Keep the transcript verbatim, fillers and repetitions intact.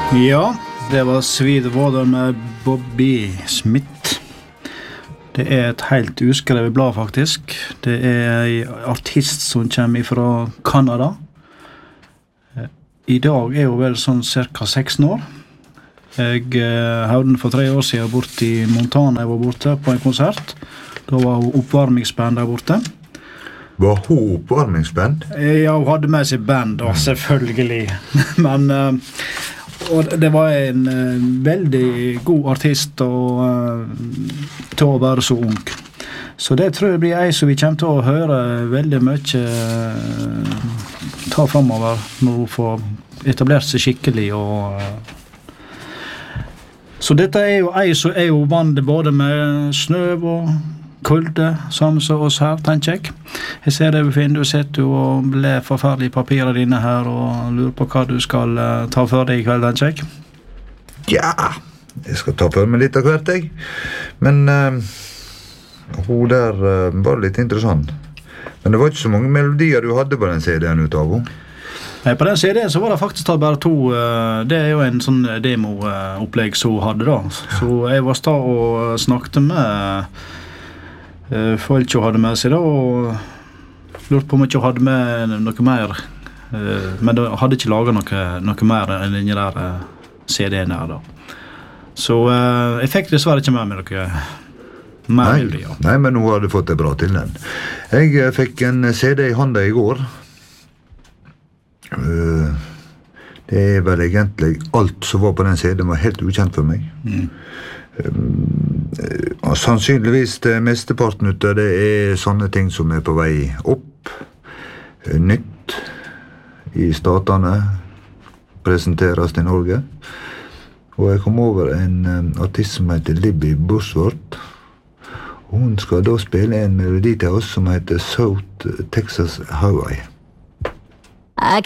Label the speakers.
Speaker 1: Ja, det var Sweetwater med Bobby Smith. Det er et helt uskrevet blad faktisk. Det er en artist som kommer fra Kanada. I dag er hun vel sånn cirka seksten år. Jeg eh, hørte den for tre år siden bort i Montana. Jeg var borte på en konsert. Da var hun oppvarmingsband der borte.
Speaker 2: Var hun oppvarmingsband?
Speaker 1: Ja, hun hadde med seg band da, selvfølgelig. Men eh, og det var en eh, veldig god artist og, eh, til å være så ung. Så det tror jeg blir ei som vi kommer til å høre veldig mye eh, ta fremover når hun får etablert seg skikkelig. Og, eh. Så dette er jo ei som er jo vant både med snø og kulde, samme som oss her, tenker jeg. Jeg ser det, Finn, du sitter jo og ler forferdelige papirer dine her og lurer på hva du skal uh, ta for deg i kveld, tenker jeg.
Speaker 2: Ja, jeg skal ta for meg litt av hvert, jeg. Men uh, hun der uh, var litt interessant. Men det var ikke så mange melodier du hadde på den C D-en ut av henne.
Speaker 1: Nei, på den C D-en så var det faktisk bare to. Uh, det er jo en sånn demo-opplegg som hun hadde da. Så jeg var sta og snakket med Uh, folk som hadde med seg da, og lurte på om ikke hun hadde med noe mer, uh, men de hadde ikke laget noe, noe mer enn denne der uh, C D-en der da. Så uh, jeg fikk dessverre ikke med meg noe mer
Speaker 2: nei,
Speaker 1: bilder, ja.
Speaker 2: Nei, men hun hadde fått det bra til den. Jeg uh, fikk en C D i handa i går. Uh, det er vel egentlig alt som var på den C D-en var helt ukjent for meg. Mm. Uh, sannsynligvis det mesteparten ut av det er sånne ting som er på vei opp, uh, nytt i statene presenteres i Norge, og jeg kom over en um, artist som heter Libby Bushworth. Hun skal da spille en melodi til oss som heter South Texas Highway.
Speaker 3: I